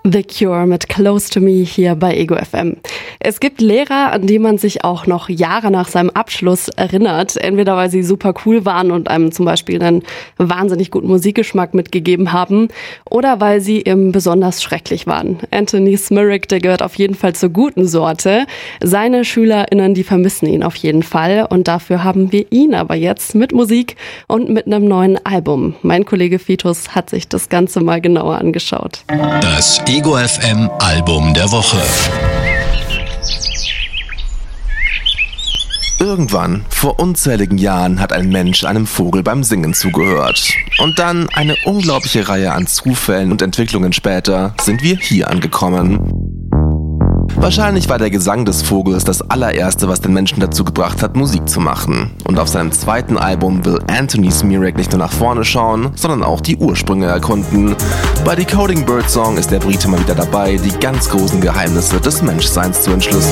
The Cure mit Close to Me hier bei Ego FM. Es gibt Lehrer, an die man sich auch noch Jahre nach seinem Abschluss erinnert. Entweder weil sie super cool waren und einem zum Beispiel einen wahnsinnig guten Musikgeschmack mitgegeben haben oder weil sie eben besonders schrecklich waren. Anthony Smirik, der gehört auf jeden Fall zur guten Sorte. Seine SchülerInnen, die vermissen ihn auf jeden Fall und dafür haben wir ihn aber jetzt mit Musik und mit einem neuen Album. Mein Kollege Fitus hat sich das Ganze mal genauer angeschaut. Das Ego FM Album der Woche. Irgendwann, vor unzähligen Jahren, hat ein Mensch einem Vogel beim Singen zugehört. Und dann, eine unglaubliche Reihe an Zufällen und Entwicklungen später, sind wir hier angekommen. Wahrscheinlich war der Gesang des Vogels das allererste, was den Menschen dazu gebracht hat, Musik zu machen. Und auf seinem zweiten Album will Anthony Smirik nicht nur nach vorne schauen, sondern auch die Ursprünge erkunden. Bei Decoding Birdsong ist der Brite mal wieder dabei, die ganz großen Geheimnisse des Menschseins zu entschlüsseln.